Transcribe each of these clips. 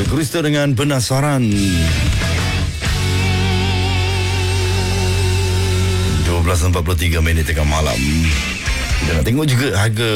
Krista dengan Penasaran. 12.43 tengah malam. Kita nak tengok juga harga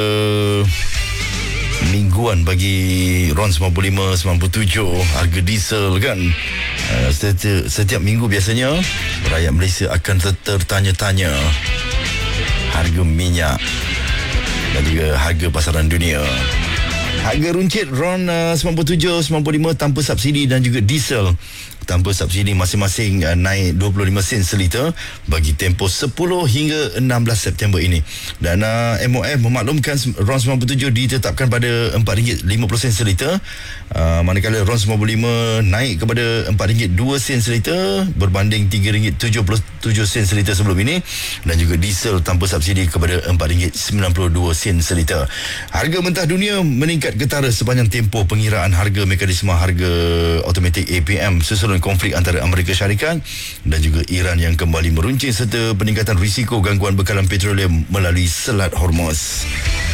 mingguan bagi RON 95, 97, harga diesel kan. Setiap minggu biasanya rakyat Malaysia akan tertanya-tanya harga minyak dan juga harga pasaran dunia. Harga runcit RON 97, 95 tanpa subsidi dan juga diesel tanpa subsidi masing-masing naik 25 sen seliter bagi tempoh 10 hingga 16 September ini. Dan MOF memaklumkan RON 97 ditetapkan pada RM4.50 seliter, manakala RON 95 naik kepada RM4.02 seliter berbanding RM3.77 seliter sebelum ini, dan juga diesel tanpa subsidi kepada RM4.92 seliter. Harga mentah dunia meningkat ketara sepanjang tempoh pengiraan harga mekanisme harga automatik APM susulan konflik antara Amerika Syarikat dan juga Iran yang kembali meruncing, serta peningkatan risiko gangguan bekalan petroleum melalui Selat Hormuz.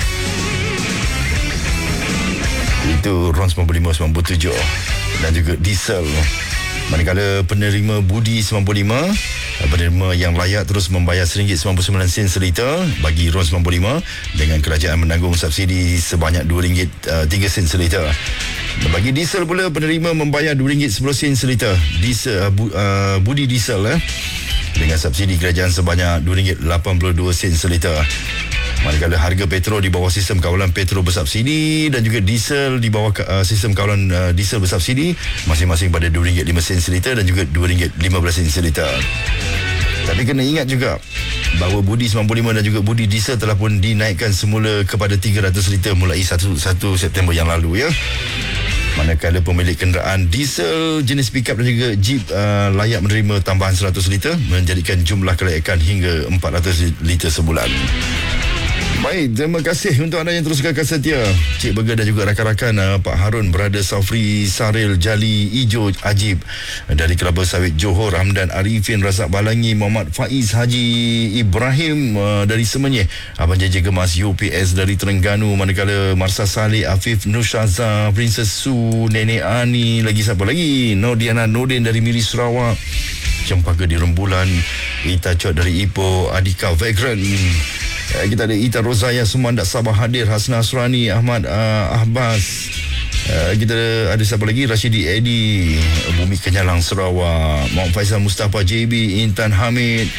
Itu RON 95, 97 dan juga diesel. Manakala penerima budi 95, penerima yang layak terus membayar RM1.99 seliter bagi RON 95 dengan kerajaan menanggung subsidi sebanyak RM2.03 seliter. Bagi diesel pula, penerima membayar RM2.10 seliter diesel, budi diesel dengan subsidi kerajaan sebanyak RM2.82 seliter. Manakala harga petrol di bawah sistem kawalan petrol bersubsidi dan juga diesel di bawah sistem kawalan diesel bersubsidi masing-masing pada RM2.05 seliter dan juga RM2.15 seliter. Tapi kena ingat juga bahawa budi 95 dan juga budi diesel telah pun dinaikkan semula kepada 300 liter mulai 1 September yang lalu ya. Manakala pemilik kenderaan diesel jenis pickup dan juga jeep layak menerima tambahan 100 liter, menjadikan jumlah kelayakan hingga 400 liter sebulan. Baik, terima kasih untuk anda yang terus kekal setia. Cik Burger dan juga rakan-rakan, Pak Harun, Brother Safri, Saril, Jali, Ijo, Ajib dari Kelabang Sawit Johor, Hamdan Arifin, Razak Balangi, Muhammad Faiz, Haji Ibrahim dari Semenyih, Abang JJ Gemas, UPS dari Terengganu, manakala Marsa Saleh, Afif, Nushaza, Princess Su, Nenek Ani, lagi siapa lagi? Nordiana Nordin dari Miri Sarawak, Cempaka di Rembulan, Ita Chot dari Ipoh, Adika Vagrant. Kita ada Ita Rozaya Sumandak Sabah hadir, Hasna Asrani, Ahmad Ahbas. Kita ada siapa lagi? Rashidi Edi, Bumi Kenyalang Sarawak, Muhammad Faisal Mustafa JB, Intan Hamid,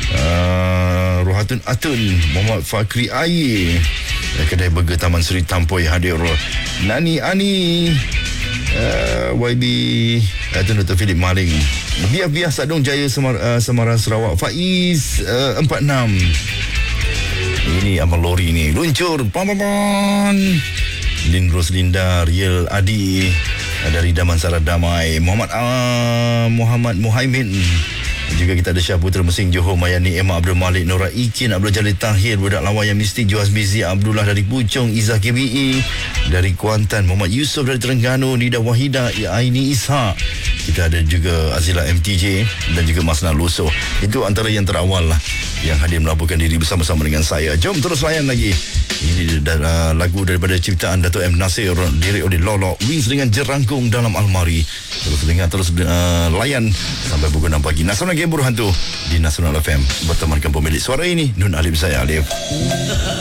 Rohatun Atun, Muhammad Fakri Aye, Kedai Burger Taman Seri Tampoi hadir, Nani Ani, YB Dr. Philip Maling, Biah Sadong Jaya Semarang Sarawak, Faiz 46. Ini Abang Lori ni luncur Lin Roslinda, Riel Adi dari Damansara Damai, Muhammad Muhaimin. Juga kita ada Syah Putra Mesing Johor, Mayani Emma Abdul Malik, Nora Ikin, Abdul Jalil Tahir, Budak Lawan yang Mistik, Joas Bizi Abdullah dari Puchong, Izzah KBE dari Kuantan, Muhammad Yusof dari Terengganu, Nida Wahida, Aini Ishak. Kita ada juga Azila MTJ dan juga Masna Loso. Itu antara yang terawal lah yang hadir melaporkan diri bersama-sama dengan saya. Jom terus layan lagi. Ini lagu daripada ciptaan Dato' M. Nasir, diri oleh Lolo, Wings dengan Jerangkung Dalam Almari. Terus dengar, terus layan sampai pukul 6 pagi. Nasional Game Hantu di Nasional FM bertemankan pemilik suara ini, Nun Alif, saya Alif.